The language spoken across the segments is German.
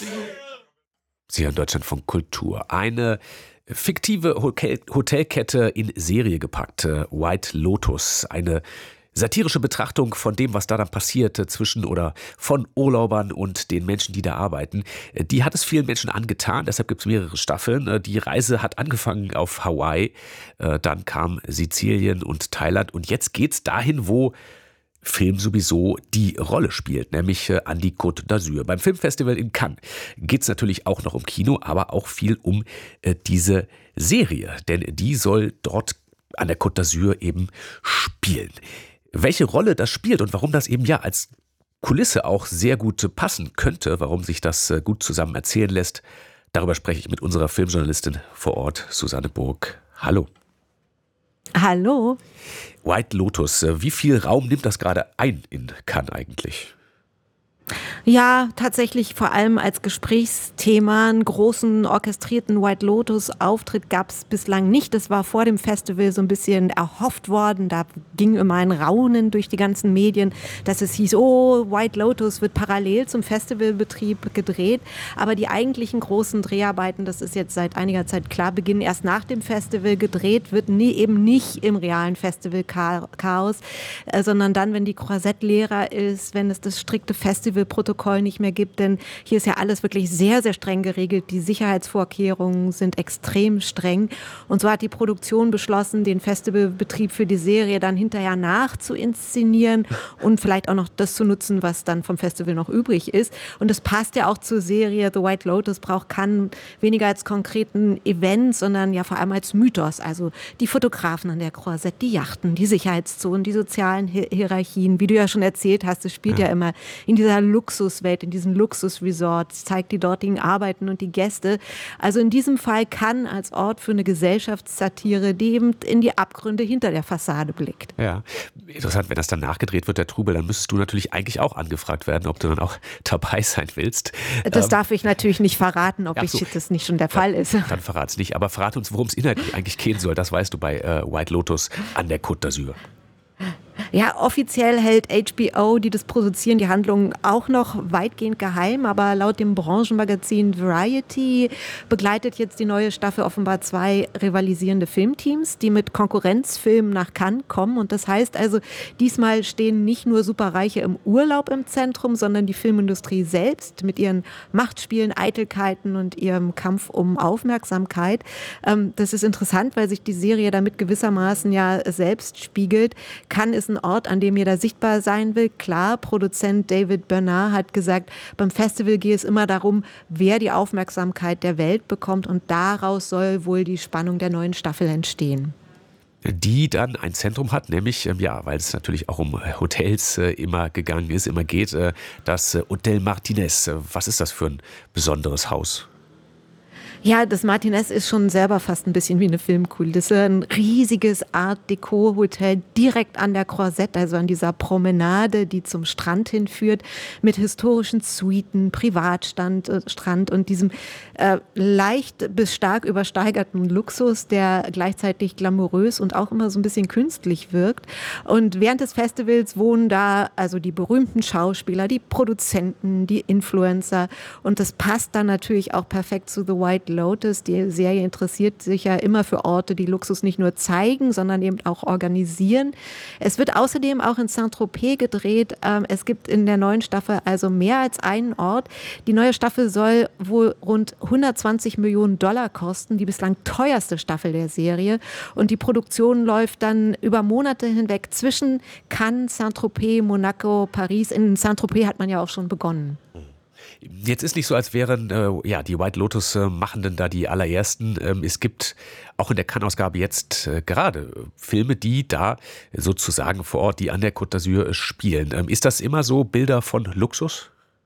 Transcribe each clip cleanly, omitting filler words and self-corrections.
Sie hören Deutschlandfunk Kultur. Eine fiktive Hotelkette in Serie gepackt, White Lotus. Eine satirische Betrachtung von dem, was da dann passiert zwischen oder von Urlaubern und den Menschen, die da arbeiten. Die hat es vielen Menschen angetan, deshalb gibt es mehrere Staffeln. Die Reise hat angefangen auf Hawaii, dann kam Sizilien und Thailand und jetzt geht's dahin, wo Film sowieso die Rolle spielt, nämlich an die Côte d'Azur. Beim Filmfestival in Cannes geht es natürlich auch noch um Kino, aber auch viel um diese Serie, denn die soll dort an der Côte d'Azur eben spielen. Welche Rolle das spielt und warum das eben ja als Kulisse auch sehr gut passen könnte, warum sich das gut zusammen erzählen lässt, darüber spreche ich mit unserer Filmjournalistin vor Ort, Susanne Burg. Hallo. Hallo. White Lotus, wie viel Raum nimmt das gerade ein in Cannes eigentlich? Ja, tatsächlich vor allem als Gesprächsthema. Einen großen orchestrierten White Lotus-Auftritt gab es bislang nicht. Das war vor dem Festival so ein bisschen erhofft worden. Da ging immer ein Raunen durch die ganzen Medien, dass es hieß, oh, White Lotus wird parallel zum Festivalbetrieb gedreht. Aber die eigentlichen großen Dreharbeiten, das ist jetzt seit einiger Zeit klar, beginnen erst nach dem Festival. Gedreht wird eben nicht im realen Festival-Chaos, sondern dann, wenn die Croisette leerer ist, wenn es das strikte Festivalprotokoll nicht mehr gibt, denn hier ist ja alles wirklich sehr, sehr streng geregelt. Die Sicherheitsvorkehrungen sind extrem streng und so hat die Produktion beschlossen, den Festivalbetrieb für die Serie dann hinterher nachzuinszenieren und vielleicht auch noch das zu nutzen, was dann vom Festival noch übrig ist. Und das passt ja auch zur Serie. The White Lotus braucht Cannes weniger als konkreten Event, sondern ja vor allem als Mythos. Also die Fotografen an der Croisette, die Yachten, die Sicherheitszonen, die sozialen Hierarchien. Wie du ja schon erzählt hast, es spielt ja immer in dieser Luxuswelt, in diesen Luxusresorts, zeigt die dortigen Arbeiten und die Gäste. Also in diesem Fall Cannes als Ort für eine Gesellschaftssatire, die eben in die Abgründe hinter der Fassade blickt. Ja, interessant, wenn das dann nachgedreht wird, der Trubel, dann müsstest du natürlich eigentlich auch angefragt werden, ob du dann auch dabei sein willst. Das darf ich natürlich nicht verraten, ob das nicht schon der Fall ist. Dann verrat's nicht, aber verrat uns, worum es inhaltlich eigentlich gehen soll. Das weißt du bei White Lotus an der Côte d'Azur. Ja, offiziell hält HBO, die das produzieren, die Handlung auch noch weitgehend geheim, aber laut dem Branchenmagazin Variety begleitet jetzt die neue Staffel offenbar 2 rivalisierende Filmteams, die mit Konkurrenzfilmen nach Cannes kommen und das heißt also, diesmal stehen nicht nur Superreiche im Urlaub im Zentrum, sondern die Filmindustrie selbst mit ihren Machtspielen, Eitelkeiten und ihrem Kampf um Aufmerksamkeit. Das ist interessant, weil sich die Serie damit gewissermaßen ja selbst spiegelt. Cannes ist ein Ort, an dem jeder sichtbar sein will. Klar, Produzent David Bernard hat gesagt, beim Festival gehe es immer darum, wer die Aufmerksamkeit der Welt bekommt und daraus soll wohl die Spannung der neuen Staffel entstehen. Die dann ein Zentrum hat, nämlich, weil es natürlich auch um Hotels immer gegangen ist, immer geht, das Hotel Martinez. Was ist das für ein besonderes Haus? Ja, das Martinez ist schon selber fast ein bisschen wie eine Filmkulisse. Ein riesiges Art-Deco-Hotel direkt an der Croisette, also an dieser Promenade, die zum Strand hinführt, mit historischen Suiten, Privatstrand und diesem leicht bis stark übersteigerten Luxus, der gleichzeitig glamourös und auch immer so ein bisschen künstlich wirkt. Und während des Festivals wohnen da also die berühmten Schauspieler, die Produzenten, die Influencer. Und das passt dann natürlich auch perfekt zu The White Lotus. Die Serie interessiert sich ja immer für Orte, die Luxus nicht nur zeigen, sondern eben auch organisieren. Es wird außerdem auch in Saint-Tropez gedreht. Es gibt in der neuen Staffel also mehr als einen Ort. Die neue Staffel soll wohl rund 120 Millionen $120 Millionen kosten, die bislang teuerste Staffel der Serie. Und die Produktion läuft dann über Monate hinweg zwischen Cannes, Saint-Tropez, Monaco, Paris. In Saint-Tropez hat man ja auch schon begonnen. Jetzt ist nicht so, als wären die White Lotus-Machenden da die allerersten. Es gibt auch in der Cannes-Ausgabe jetzt gerade Filme, die da sozusagen vor Ort, die an der Côte d'Azur spielen. Ist das immer so Bilder von Luxus?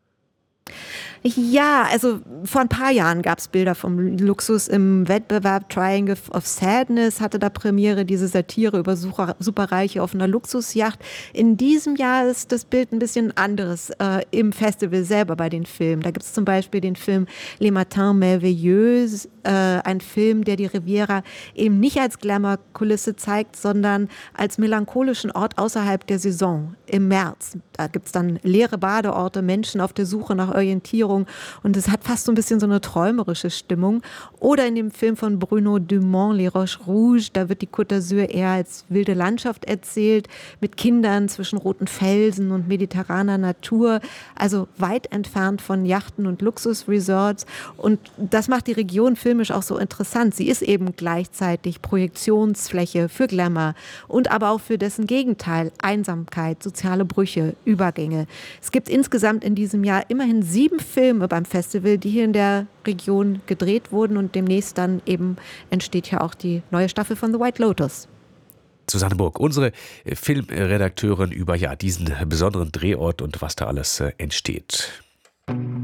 Ja, also vor ein paar Jahren gab es Bilder vom Luxus im Wettbewerb. Triangle of Sadness hatte da Premiere, diese Satire über Superreiche auf einer Luxusjacht. In diesem Jahr ist das Bild ein bisschen anderes im Festival selber bei den Filmen. Da gibt es zum Beispiel den Film Les Matins Merveilleux, ein Film, der die Riviera eben nicht als Glamour-Kulisse zeigt, sondern als melancholischen Ort außerhalb der Saison im März. Da gibt es dann leere Badeorte, Menschen auf der Suche nach Orientierung Bevölkerung und es hat fast so ein bisschen so eine träumerische Stimmung. Oder in dem Film von Bruno Dumont, Les Roches Rouges, da wird die Côte d'Azur eher als wilde Landschaft erzählt, mit Kindern zwischen roten Felsen und mediterraner Natur, also weit entfernt von Yachten und Luxusresorts. Und das macht die Region filmisch auch so interessant. Sie ist eben gleichzeitig Projektionsfläche für Glamour und aber auch für dessen Gegenteil, Einsamkeit, soziale Brüche, Übergänge. Es gibt insgesamt in diesem Jahr immerhin 7 Filme beim Festival, die hier in der Region gedreht wurden und demnächst dann eben entsteht ja auch die neue Staffel von The White Lotus. Susanne Burg, unsere Filmredakteurin über diesen besonderen Drehort und was da alles entsteht.